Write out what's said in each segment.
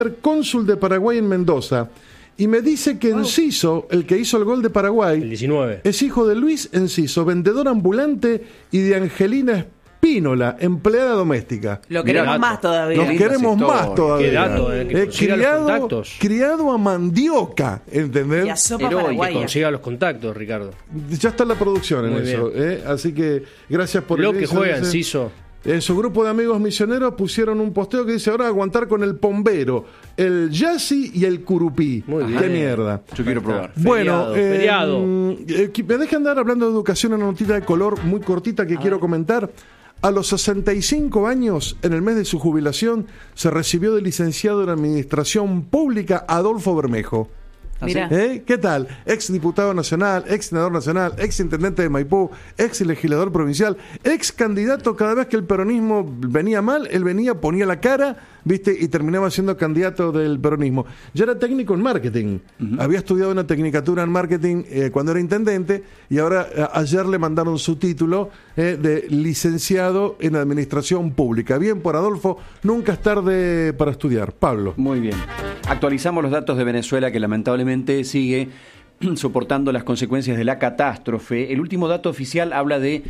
cónsul de Paraguay en Mendoza. Y me dice que Enciso, el que hizo el gol de Paraguay, El 19. es hijo de Luis Enciso, vendedor ambulante, y de Angelina Espínola, empleada doméstica. Lo queremos dato. más todavía. Nos queremos más todavía. Qué dato, que consiga los contactos. Criado a mandioca, ¿entendés? Y a sopa Pero y que paraguaya. consiga los contactos, Ricardo. Ya está la producción en Muy eso. Así que gracias por Lo el que eso, juega dice. Enciso. En su grupo de amigos misioneros pusieron un posteo que dice: ahora aguantar con el pombero, el yassi y el curupí. Muy bien. ¡Qué mierda! Yo quiero probar. Bueno, Feriado. me dejan andar hablando de educación, una notita de color muy cortita que quiero comentar. A los 65 años, en el mes de su jubilación, se recibió de licenciado en Administración Pública Adolfo Bermejo. Mira. ¿Qué tal? Ex diputado nacional, ex senador nacional, ex intendente de Maipú, ex legislador provincial, ex candidato. Cada vez que el peronismo venía mal, él venía, ponía la cara, ¿viste? Y terminaba siendo candidato del peronismo. Ya era técnico en marketing. Había estudiado una tecnicatura en marketing cuando era intendente, y ahora ayer le mandaron su título de licenciado en Administración Pública. Bien por Adolfo, nunca es tarde para estudiar. Pablo. Muy bien. Actualizamos los datos de Venezuela, que lamentablemente sigue soportando las consecuencias de la catástrofe. El último dato oficial habla de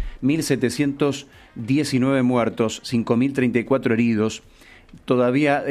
1.719 muertos, 5.034 heridos. Todavía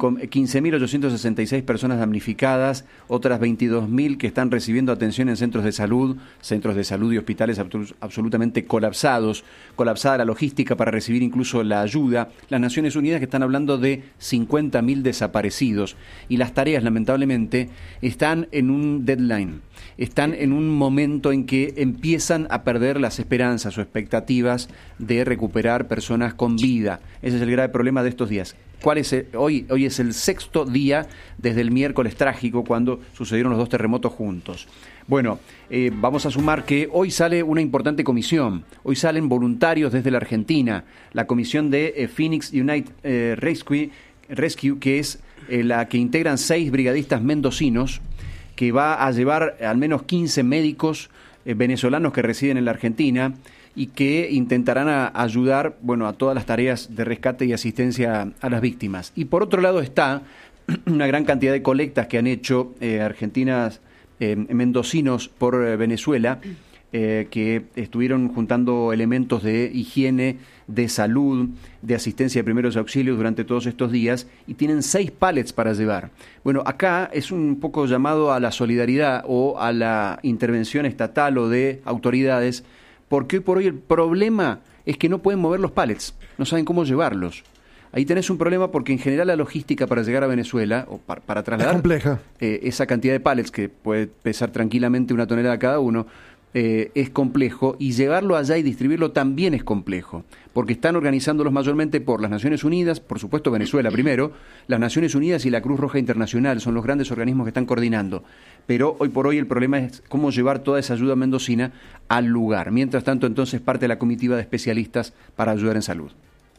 15.866 personas damnificadas, otras 22.000 que están recibiendo atención en centros de salud y hospitales absolutamente colapsados, colapsada la logística para recibir incluso la ayuda. Las Naciones Unidas que están hablando de 50.000 desaparecidos, y las tareas lamentablemente están en un deadline, están en un momento en que empiezan a perder las esperanzas o expectativas de recuperar personas con vida. Ese es el grave problema de estos días. Hoy es el 6º día desde el miércoles trágico, cuando sucedieron los 2 terremotos juntos. Bueno, vamos a sumar que hoy sale una importante comisión. Hoy salen voluntarios desde la Argentina, la comisión de Phoenix United Rescue, que es la que integran 6 brigadistas mendocinos, que va a llevar al menos 15 médicos venezolanos que residen en la Argentina, y que intentarán ayudar, a todas las tareas de rescate y asistencia a las víctimas. Y por otro lado está una gran cantidad de colectas que han hecho argentinas, mendocinos por Venezuela, que estuvieron juntando elementos de higiene, de salud, de asistencia de primeros auxilios durante todos estos días, y tienen 6 pallets para llevar. Bueno, acá es un poco llamado a la solidaridad o a la intervención estatal o de autoridades, porque hoy por hoy el problema es que no pueden mover los pallets, no saben cómo llevarlos. Ahí tenés un problema, porque en general la logística para llegar a Venezuela, o para trasladar compleja. Esa cantidad de pallets, que puede pesar tranquilamente 1 tonelada cada uno, es complejo, y llevarlo allá y distribuirlo también es complejo, porque están organizándolos mayormente por las Naciones Unidas, por supuesto Venezuela primero, las Naciones Unidas y la Cruz Roja Internacional son los grandes organismos que están coordinando, pero hoy por hoy el problema es cómo llevar toda esa ayuda mendocina al lugar. Mientras tanto, entonces, parte de la comitiva de especialistas para ayudar en salud.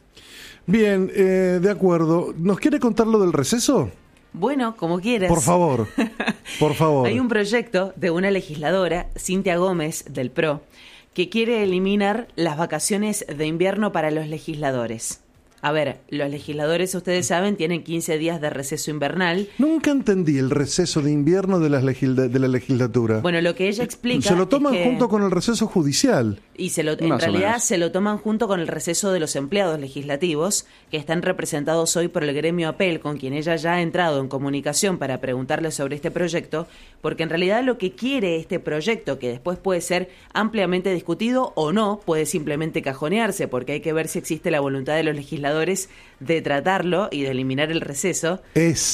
Bien, de acuerdo. ¿Nos quiere contar lo del receso? Bueno, como quieras. Por favor, por favor. Hay un proyecto de una legisladora, Cintia Gómez, del PRO, que quiere eliminar las vacaciones de invierno para los legisladores. A ver, los legisladores, ustedes saben, tienen 15 días de receso invernal. Nunca entendí el receso de invierno de la legislatura. Bueno, lo que ella explica se lo toman es que, junto con el receso judicial. y en realidad se lo toman junto con el receso de los empleados legislativos, que están representados hoy por el gremio APEL, con quien ella ya ha entrado en comunicación para preguntarle sobre este proyecto, porque en realidad lo que quiere este proyecto, que después puede ser ampliamente discutido o no, puede simplemente cajonearse, porque hay que ver si existe la voluntad de los legisladores de tratarlo y de eliminar el receso.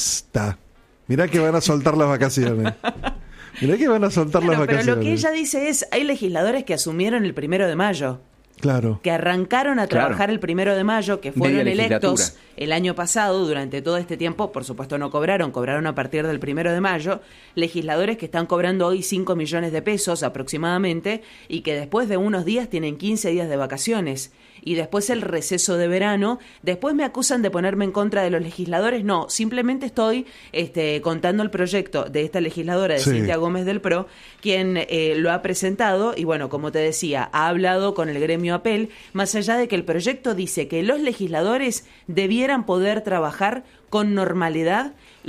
Mirá que van a soltar las vacaciones. Mirá que van a soltar las vacaciones. Pero lo que ella dice es, hay legisladores que asumieron el 1 de mayo. Claro. Que arrancaron a trabajar el 1 de mayo, que fueron electos el año pasado. Durante todo este tiempo, por supuesto, no cobraron a partir del 1 de mayo, legisladores que están cobrando hoy 5 millones de pesos aproximadamente, y que después de unos días tienen 15 días de vacaciones. Y después el receso de verano. Después me acusan de ponerme en contra de los legisladores. No, simplemente estoy contando el proyecto de esta legisladora, de Cintia Gómez del PRO, quien lo ha presentado, y bueno, como te decía, ha hablado con el gremio premio Apple, más allá de que el proyecto dice que los legisladores debieran poder trabajar con normalidad